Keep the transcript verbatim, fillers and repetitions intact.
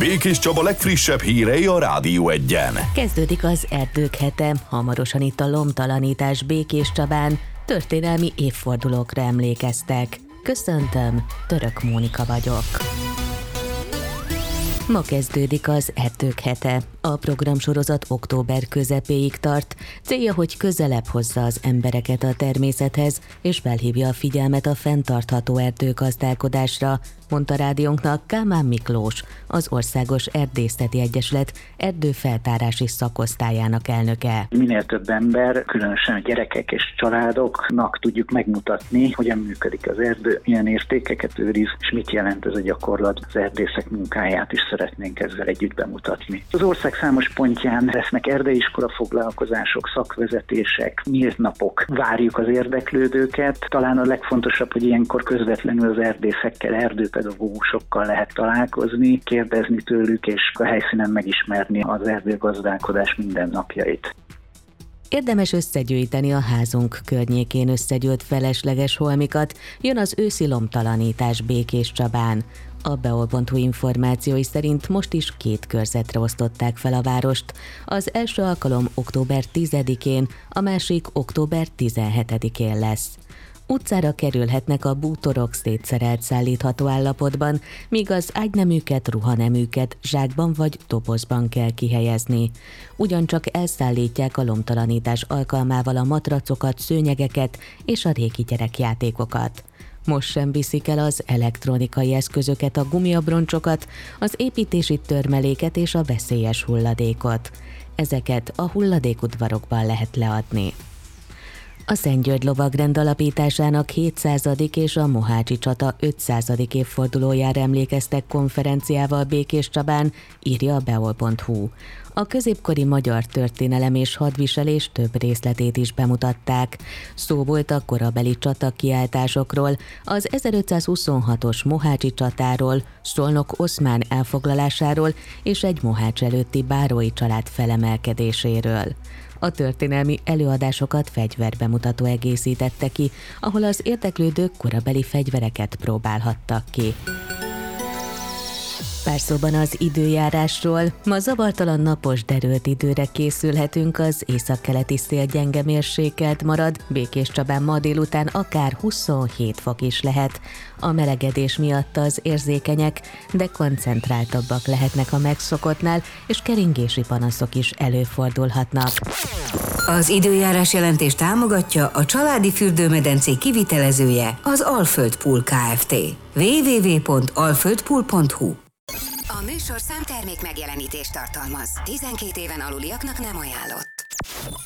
Békés Csaba legfrissebb hírei a Rádió Egyen. Kezdődik az Erdők hete, hamarosan itt a lomtalanítás Békés Csabán, történelmi évfordulókra emlékeztek. Köszöntöm, Török Mónika vagyok. Ma kezdődik az Erdők hete. A programsorozat október közepéig tart. Célja, hogy közelebb hozza az embereket a természethez, és felhívja a figyelmet a fenntartható erdőgazdálkodásra, mondta rádiónknak Kálmán Miklós, az Országos Erdészeti Egyesület erdőfeltárási szakosztályának elnöke. Minél több ember, különösen a gyerekek és családoknak tudjuk megmutatni, hogyan működik az erdő, milyen értékeket őriz, és mit jelent ez a gyakorlat. Az erdészek munkáját is szeretnénk ezzel együtt bemutatni. Az ország számos pontján lesznek erdeiskola foglalkozások, szakvezetések, nyílt napok. Várjuk az érdeklődőket. Talán a legfontosabb, hogy ilyenkor közvetlenül az erdészekkel, erdőpedagógusokkal lehet találkozni, kérdezni tőlük, és a helyszínen megismerni az erdőgazdálkodás mindennapjait. Érdemes összegyűjteni a házunk környékén összegyűjt felesleges holmikat, jön az őszi lomtalanítás Békés Csabán. A beol pont hu információi szerint most is két körzetre osztották fel a várost. Az első alkalom október tizedikén, a másik október tizenhetedikén lesz. Utcára kerülhetnek a bútorok szétszerelt szállítható állapotban, míg az ágyneműket, ruhaneműket zsákban vagy dobozban kell kihelyezni. Ugyancsak elszállítják a lomtalanítás alkalmával a matracokat, szőnyegeket és a régi gyerekjátékokat. Most sem viszik el az elektronikai eszközöket, a gumiabroncsokat, az építési törmeléket és a veszélyes hulladékot. Ezeket a hulladékudvarokban lehet leadni. A Szentgyörgy lovagrend alapításának hétszázadik és a Mohácsi csata ötszázadik évfordulójára emlékeztek konferenciával Békés Csabán, írja a beol pont hu. A középkori magyar történelem és hadviselés több részletét is bemutatták. Szó volt a korabeli csatakiáltásokról, az ezerötszázhuszonhatos Mohácsi csatáról, Szolnok oszmán elfoglalásáról és egy Mohács előtti bárói család felemelkedéséről. A történelmi előadásokat fegyverbemutató egészítette ki, ahol az érdeklődők korabeli fegyvereket próbálhattak ki. Pár szóban az időjárásról. Ma zavartalan napos, derült időre készülhetünk, az északkeleti szél gyenge mérsékelt marad, Békés Csabán ma délután akár huszonhét fok is lehet. A melegedés miatt az érzékenyek, de koncentráltabbak lehetnek a megszokottnál, és keringési panaszok is előfordulhatnak. Az időjárás jelentést támogatja a családi fürdőmedencé kivitelezője, az Alföld Pool Kft. double-u double-u double-u pont alföld pool pont hu. A műsorszám termék megjelenítést tartalmaz. tizenkét éven aluliaknak nem ajánlott.